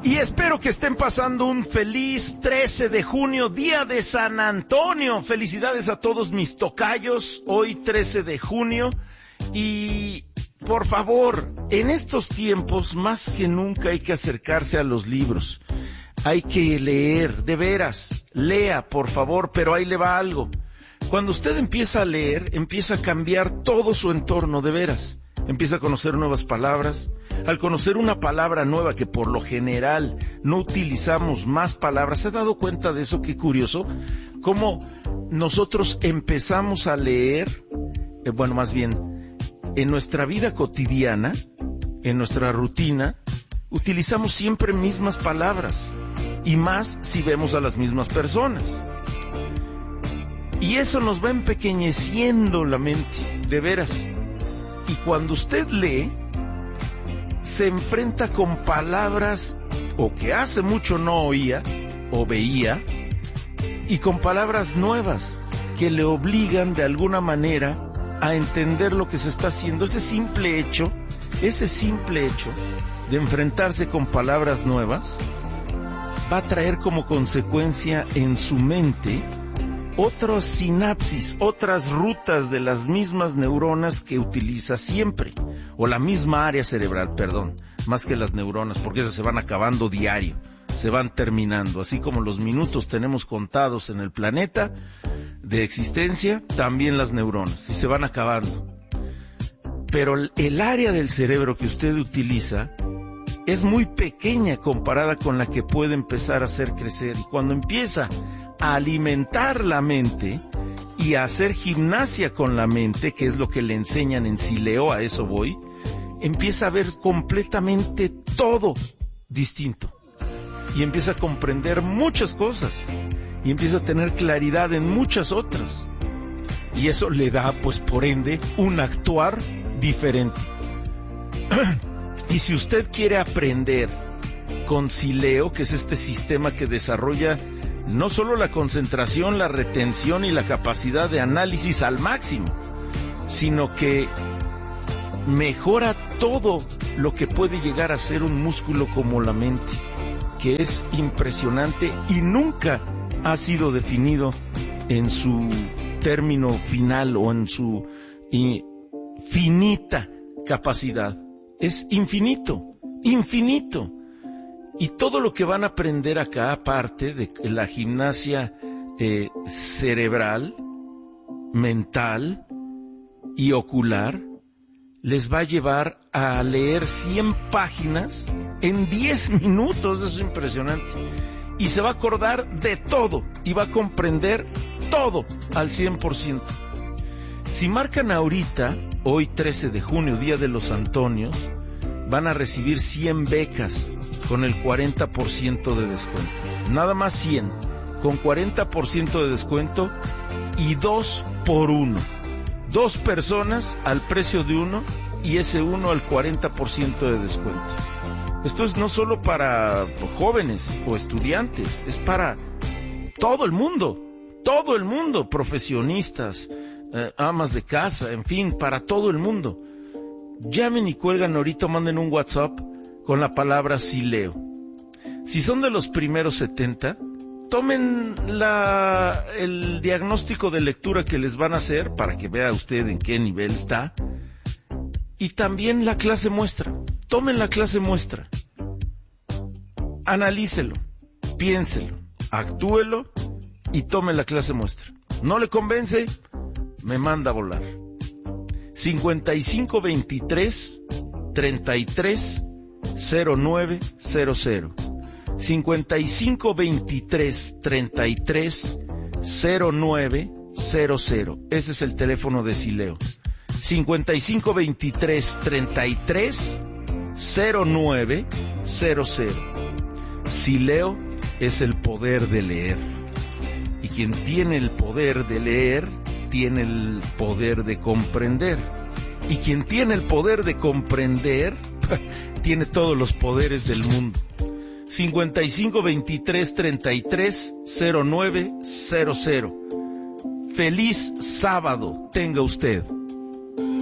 Y espero que estén pasando un feliz 13 de junio, día de San Antonio. Felicidades a todos mis tocayos, hoy 13 de junio. Y por favor, en estos tiempos más que nunca hay que acercarse a los libros. Hay que leer, de veras, lea por favor, pero ahí le va algo. Cuando usted empieza a leer, empieza a cambiar todo su entorno, de veras. Empieza a conocer nuevas palabras. Al conocer una palabra nueva que por lo general no utilizamos más palabras, ¿se ha dado cuenta de eso? Qué curioso. Cómo nosotros empezamos a leer, más bien, en nuestra vida cotidiana, en nuestra rutina, utilizamos siempre mismas palabras. Y más si vemos a las mismas personas. Y eso nos va empequeñeciendo la mente, de veras. Y cuando usted lee, se enfrenta con palabras o que hace mucho no oía o veía, y con palabras nuevas que le obligan de alguna manera a entender lo que se está haciendo. Ese simple hecho de enfrentarse con palabras nuevas va a traer como consecuencia en su mente otras sinapsis, otras rutas de las mismas neuronas que utiliza siempre, o la misma área cerebral, más que las neuronas, porque esas se van acabando diario, se van terminando, así como los minutos tenemos contados en el planeta de existencia, también las neuronas, y se van acabando. Pero el área del cerebro que usted utiliza es muy pequeña comparada con la que puede empezar a hacer crecer, y cuando empieza a alimentar la mente y a hacer gimnasia con la mente, que es lo que le enseñan en Sileo, a eso voy, empieza a ver completamente todo distinto y empieza a comprender muchas cosas y empieza a tener claridad en muchas otras, y eso le da, pues por ende, un actuar diferente. Y si usted quiere aprender con Sileo, que es este sistema que desarrolla no solo la concentración, la retención y la capacidad de análisis al máximo, sino que mejora todo lo que puede llegar a ser un músculo como la mente, que es impresionante y nunca ha sido definido en su término final o en su finita capacidad. Es infinito, infinito. Y todo lo que van a aprender acá, aparte de la gimnasia cerebral, mental y ocular, les va a llevar a leer 100 páginas en 10 minutos. Eso es impresionante. Y se va a acordar de todo y va a comprender todo al 100%. Si marcan ahorita, hoy 13 de junio, Día de los Antonios, van a recibir 100 becas con el 40% de descuento. Nada más 100, con 40% de descuento y 2 por 1. 2 personas al precio de uno y ese uno al 40% de descuento. Esto es no solo para jóvenes o estudiantes, es para todo el mundo, profesionistas, amas de casa, en fin, para todo el mundo. Llamen y cuelgan ahorita, manden un WhatsApp con la palabra Sileo. Si son de los primeros 70, tomen el diagnóstico de lectura que les van a hacer para que vea usted en qué nivel está, y también la clase muestra. Tomen la clase muestra, analícelo, piénselo, actúelo y tome la clase muestra. ¿No le convence? Me manda a volar. 5523 33 0900 5523 33 0900. Ese es el teléfono de Sileo. 5523 33 0900. Sileo es el poder de leer. Y quien tiene el poder de leer, tiene el poder de comprender. Y quien tiene el poder de comprender, tiene todos los poderes del mundo. 5523 33 0900. Feliz sábado tenga usted.